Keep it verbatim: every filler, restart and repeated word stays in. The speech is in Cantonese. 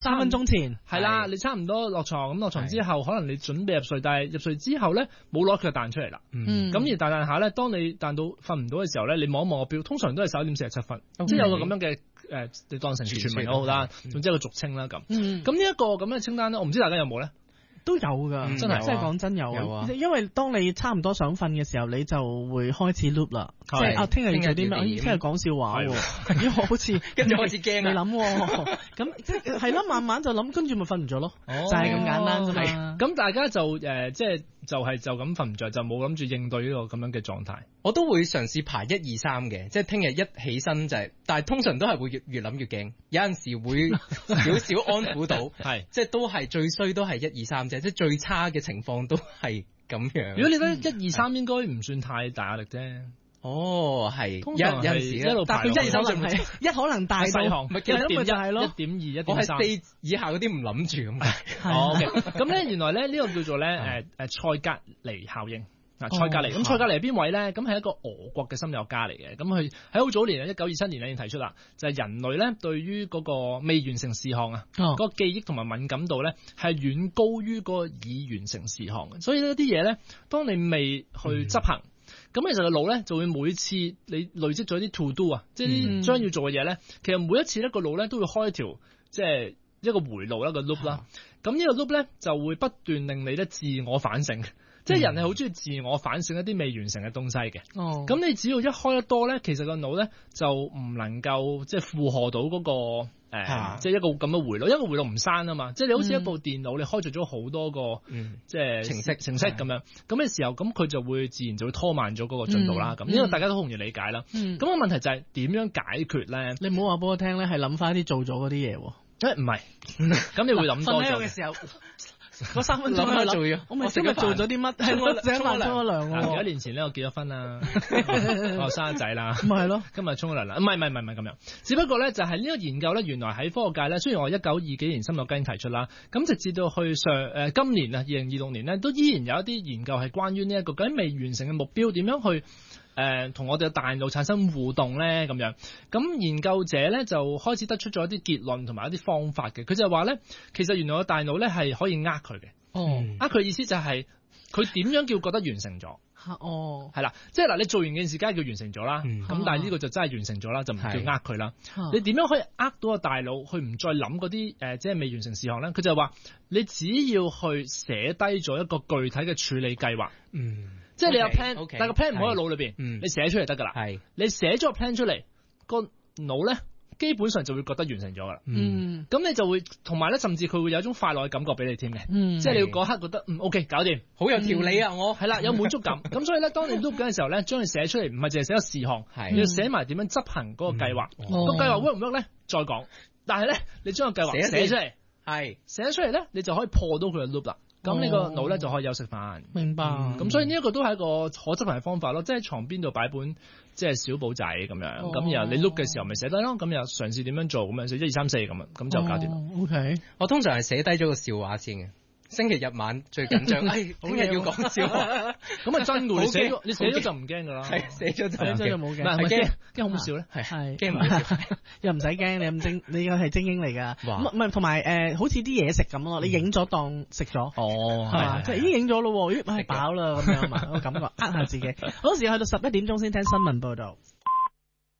三分鐘前係啦，你差唔多落床咁落床之後，可能你準備入睡，但係入睡之後咧冇攞佢就彈出嚟啦。 嗯， 咁而彈彈下咧，當你彈到瞓唔到嘅時候咧，你望一望個表，通常都係十一點四十七分，即係有個咁樣嘅誒，你當成傳聞都好啦，總之一個俗稱啦咁。咁呢一個咁嘅清單咧，我唔知大家有冇咧？ 都有噶，真係，即係講真有啊！因為當你差唔多想瞓嘅時候，你就會開始 loop 啦，即係啊，聽日要做啲咩？聽日講笑話喎，咦，好似跟住開始驚你諗，咁即係係咯，慢慢就諗，跟住咪瞓唔着咯，就係咁簡單啫嘛。 咁大家就誒，即係就係就咁瞓唔着，就冇諗住應對呢個咁樣嘅狀態。 我都會嘗試排一二三嘅，即係聽日一起身就係，但係通常都係會越越諗越驚，有陣時會少少安撫到，係即係都係最衰都係一二三啫，即係最差嘅情況都係咁樣。 如果你覺得一二三應該唔算太大壓力啫。 哦，係， 有有陣時一路但佢一二三可能係一可能大到， 咪一點一、一點二、一點三。 我係四以下嗰啲唔諗住咁。 哦，OK。咁咧原來咧呢個叫做咧誒誒塞格尼效應。嗱，塞格尼咁塞格尼係邊位咧？咁係一個俄國嘅心理學家嚟嘅。咁佢喺好早年啊，一九二七年咧已經提出啦，就係人類咧對於嗰個未完成事項啊，嗰個記憶同埋敏感度咧係遠高於嗰個已完成事項嘅。所以呢啲嘢咧，當你未去執行。咁其實個腦咧就會每次你累積咗啲 to do 啊，即係啲將要做嘅嘢咧，其實每一次咧個腦咧都會開一條即係一個回路一個 loop 啦。咁呢個 loop 咧就會不斷令你咧自我反省，即係人係好中意自我反省一啲未完成嘅東西嘅。哦，咁你只要一開得多咧，其實個腦咧就唔能夠即係負荷到嗰個。誒，呃、即係一個咁嘅回路，一個回路唔刪啊嘛，即係你好似一部電腦，你開著咗好多個，嗯、即係程式程式咁樣，咁嘅時候，咁佢就會自然就會拖慢咗嗰個進度啦。咁、嗯，因為大家都好容易理解啦。咁個、嗯、問題就係點樣解決咧？ 你唔好話俾我聽咧，係諗翻啲做咗嗰啲嘢喎。 誒唔係，咁你會諗多咗嘅時候。嗰三分鐘喺度做嘢，我咪今日做咗啲乜？係我醒埋沖咗涼喎。 幾年前咧，我結咗婚啦，我生咗仔啦。 唔係咯， 今日沖咗涼啦。唔係唔係唔係唔係咁樣。只不過咧，就係呢個研究咧，原來喺科學界咧，雖然我一九二幾年心腦筋提出啦，咁直至到去上誒、呃、今年啊，二零二六年咧，都依然有一啲研究係關於呢一個究竟未完成嘅目標點樣去。誒同、呃、我哋嘅大腦產生互動咧，咁樣咁研究者咧就開始得出咗一啲結論同埋一啲方法嘅。佢就話咧，其實原來個大腦咧係可以呃佢嘅。哦，呃佢意思就係佢點樣叫覺得完成咗？哦，係啦，即係嗱，你做完件事，梗係叫完成咗啦。咁、嗯、但係呢個就真係完成咗啦，就唔叫呃佢啦。是你點樣可以呃到個大腦去唔再諗嗰啲誒，即係未完成事項咧？佢就話你只要去寫低咗一個具體嘅處理計劃。嗯。即係你有 plan， okay, okay, 但係個 plan 唔好喺腦裏邊，嗯、你寫出嚟得㗎啦。係是，你寫咗個 plan 出嚟，個腦咧基本上就會覺得完成咗㗎啦。嗯，咁你就會同埋咧，甚至佢會有一種快樂嘅感覺俾你添嘅。嗯，即係你要嗰刻覺得嗯 OK 搞掂， 好有條理啊！我係啦，有滿足感。咁所以咧，當你 loop 緊嘅時候咧，將佢寫出嚟，唔係淨係寫個事項，係、嗯、要寫埋點樣執行嗰個計劃。嗯哦、個計劃 work 唔 work 咧，再講。但係咧，你將個計劃寫出嚟，係寫出嚟咧，你就可以破到佢嘅 loop 啦。咁你個腦咧就可以休息翻， 明白。 咁、嗯、所以呢一個都係一個可執行嘅方法咯，即係喺床邊度擺本即係小簿仔咁樣，咁、哦、然後你碌嘅時候咪寫低咯，咁又嘗試點樣做，咁樣寫一二三四咁啊，咁就搞掂啦。 O K， 我通常係寫低咗個笑話先嘅。星期日晚最緊張，哎，聽日要講笑話， 咁啊真㗎，你寫咗你寫咗就唔驚㗎啦， 係寫咗就寫咗就冇驚， 係咪驚驚好唔好笑咧？ 係係驚唔笑， 又唔使驚，你咁精，你個係精英嚟㗎，唔係同埋誒，好似啲嘢食咁咯，你影咗當食咗， 哦，係嘛， 即係已經影咗咯喎，咦，係飽啦咁樣嘛，個感覺呃下自己，嗰時去到十一點鐘先聽新聞報道。